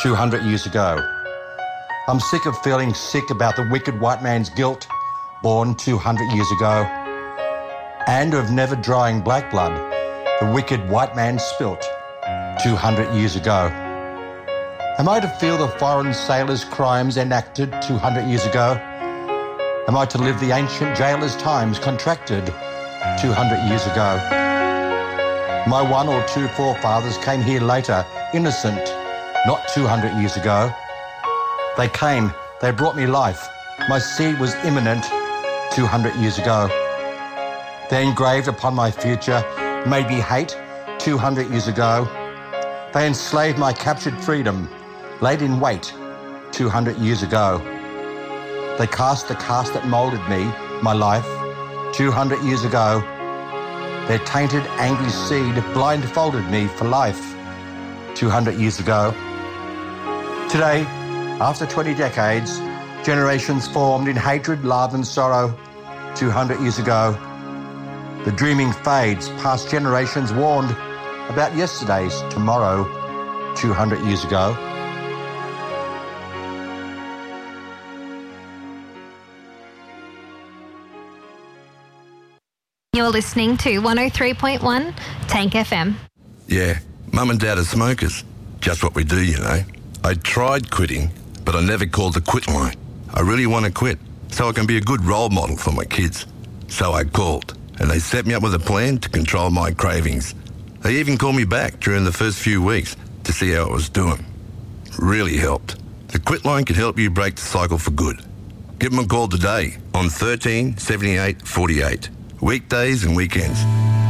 200 years ago. I'm sick of feeling sick about the wicked white man's guilt, born 200 years ago, and of never drying black blood the wicked white man spilt 200 years ago. Am I to feel the foreign sailors' crimes enacted 200 years ago? Am I to live the ancient jailers' times contracted 200 years ago? My one or two forefathers came here later, innocent, not 200 years ago. They came, they brought me life. My seed was imminent 200 years ago. They engraved upon my future, made me hate 200 years ago. They enslaved my captured freedom, laid in wait 200 years ago. They cast the cast that moulded me, my life, 200 years ago. Their tainted, angry seed blindfolded me for life 200 years ago. Today, after 20 decades, generations formed in hatred, love and sorrow 200 years ago. The dreaming fades, past generations warned about yesterday's tomorrow 200 years ago. You're listening to 103.1 Tank FM. Yeah, Mum and Dad are smokers. Just what we do, you know. I tried quitting, but I never called the quit line. I really want to quit, so I can be a good role model for my kids. So I called, and they set me up with a plan to control my cravings. They even called me back during the first few weeks to see how I was doing. Really helped. The quit line can help you break the cycle for good. Give them a call today on 13 78 48. Weekdays and weekends.